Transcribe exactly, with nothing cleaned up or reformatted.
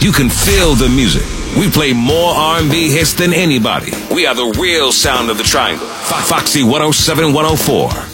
You can feel the music. We play more R and B hits than anybody. We are the real sound of the Triangle. Foxy one oh seven, one oh four.